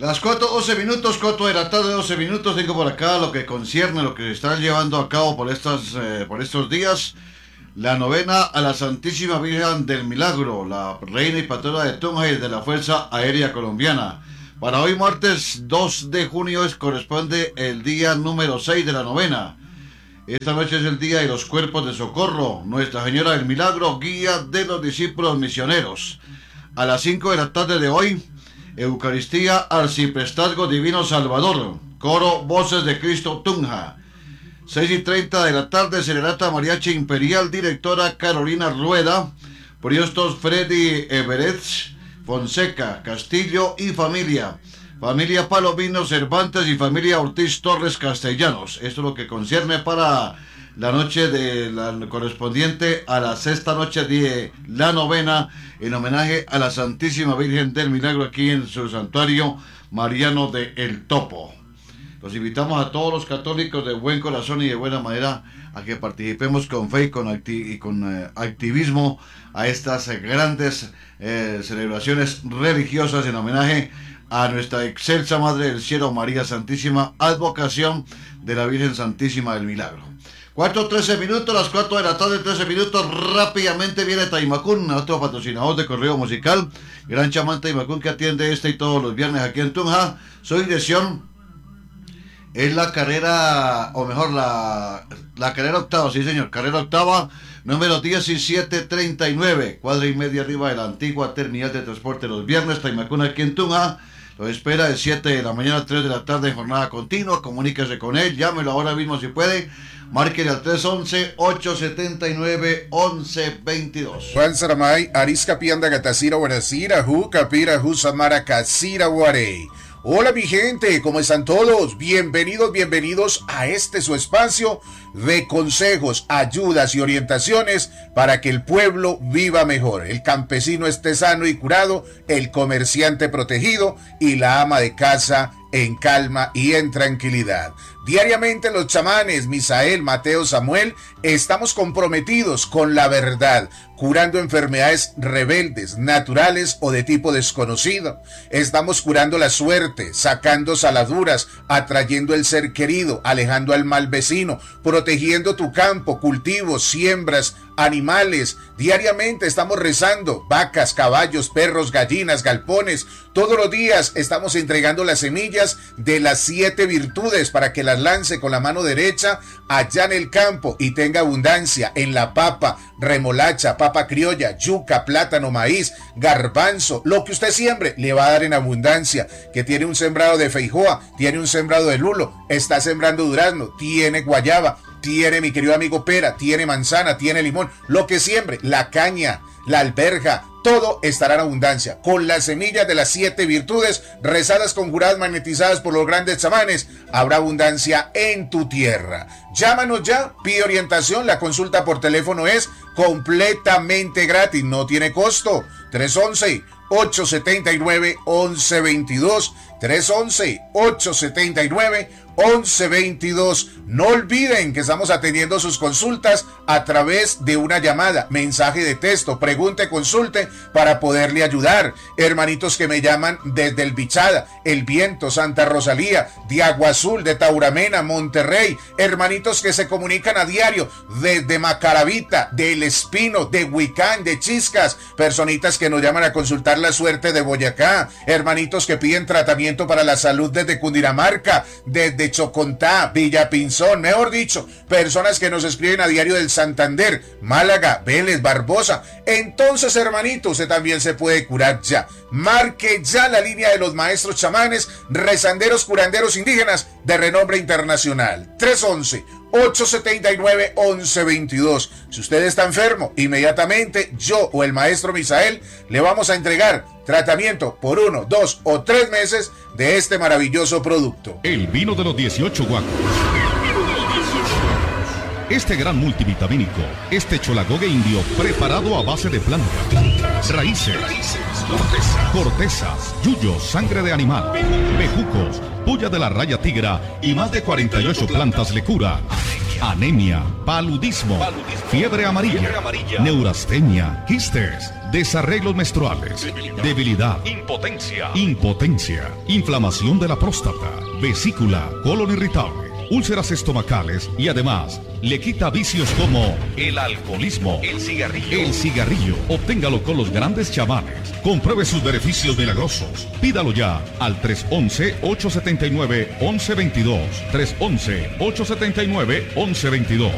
Las 4:11, 4 de la tarde, 12 minutos. Tengo por acá lo que concierne, lo que se está llevando a cabo por estos días. La novena a la Santísima Virgen del Milagro, la reina y patrona de Tunja y de la Fuerza Aérea Colombiana. Para hoy, martes 2 de junio, corresponde el día número 6 de la novena. Esta noche es el día de los cuerpos de socorro. Nuestra Señora del Milagro, guía de los discípulos misioneros. A las 5 de la tarde de hoy, Eucaristía, Arciprestazgo Divino Salvador, coro Voces de Cristo Tunja. 6:30 de la tarde, Serenata Mariachi Imperial, directora Carolina Rueda, priostos Freddy Everett, Fonseca, Castillo y familia. Familia Palomino Cervantes y familia Ortiz Torres Castellanos. Esto es lo que concierne para la noche de la correspondiente a la sexta noche de la novena, en homenaje a la Santísima Virgen del Milagro aquí en su santuario mariano de El Topo. Los invitamos a todos los católicos de buen corazón y de buena manera a que participemos con fe y con activismo a estas grandes celebraciones religiosas en homenaje a nuestra excelsa Madre del Cielo, María Santísima, advocación de la Virgen Santísima del Milagro. 4:13, las 4 de la tarde, 13 minutos. Rápidamente viene Taimacún, otro patrocinador de Correo Musical, gran chamán Taimacún, que atiende y todos los viernes aquí en Tunja. Su dirección es la carrera, o mejor, la carrera octava, sí señor, carrera octava, número 1739, cuadra y media arriba de la antigua terminal de transporte. Los viernes, Taimacún aquí en Tunja lo espera de 7 de la mañana a 3 de la tarde en jornada continua. Comuníquese con él, llámelo ahora mismo si puede. Márquele al 311-879-1122. Juan Saramay, Arisca Pianda Gatasira, Guarasira, Ju, Capira, Ju, Samara, Casira, Guarey. Hola mi gente, ¿cómo están todos? Bienvenidos a este su espacio de consejos, ayudas y orientaciones para que el pueblo viva mejor, el campesino esté sano y curado, el comerciante protegido y la ama de casa en calma y en tranquilidad. Diariamente los chamanes Misael, Mateo, Samuel estamos comprometidos con la verdad, curando enfermedades rebeldes, naturales o de tipo desconocido. Estamos curando la suerte, sacando saladuras, atrayendo el ser querido, alejando al mal vecino, protegiendo tu campo, cultivos, siembras, animales. Diariamente estamos rezando, vacas, caballos, perros, gallinas, galpones. Todos los días estamos entregando las semillas de las 7 virtudes para que las lance con la mano derecha allá en el campo y tenga abundancia en la papa, remolacha, papa criolla, yuca, plátano, maíz, garbanzo. Lo que usted siembre le va a dar en abundancia. Que tiene un sembrado de feijoa, tiene un sembrado de lulo, está sembrando durazno, tiene guayaba, tiene, mi querido amigo, pera, tiene manzana, tiene limón. Lo que siembre, la caña, la alberja, todo estará en abundancia. Con las semillas de las 7 virtudes, rezadas, conjuradas, magnetizadas por los grandes chamanes, habrá abundancia en tu tierra. Llámanos ya, pide orientación, la consulta por teléfono es completamente gratis, no tiene costo. 311-879-1122, 311-879-1122. No olviden que estamos atendiendo sus consultas a través de una llamada, mensaje de texto, pregunte, consulte para poderle ayudar. Hermanitos que me llaman desde El Bichada, El Viento, Santa Rosalía, de Agua Azul, de Tauramena, Monterrey. Hermanitos que se comunican a diario desde Macaravita, de El Espino, de Huicán, de Chiscas. Personitas que nos llaman a consultar la suerte de Boyacá. Hermanitos que piden tratamiento para la salud desde Cundinamarca, desde Chocontá, Villapinzón, mejor dicho, personas que nos escriben a diario del Santander, Málaga, Vélez, Barbosa. Entonces, hermanito, usted también se puede curar ya. Marque ya la línea de los maestros chamanes, rezanderos, curanderos indígenas de renombre internacional. 311-879-1122. Si usted está enfermo, inmediatamente yo o el maestro Misael le vamos a entregar tratamiento por 1, 2 o 3 meses de este maravilloso producto. El vino de los 18 guacos. Este gran multivitamínico, este cholagogue indio preparado a base de plantas, raíces, cortezas, yuyos, sangre de animal, bejucos, puya de la raya tigra y más de 48 plantas le curan. Anemia, paludismo, fiebre amarilla, neurastenia, quistes, desarreglos menstruales, debilidad, impotencia, inflamación de la próstata, vesícula, colon irritable, úlceras estomacales y además le quita vicios como el alcoholismo, el cigarrillo. Obténgalo con los grandes chamanes. Compruebe sus beneficios milagrosos. Pídalo ya al 311-879-1122. 311-879-1122.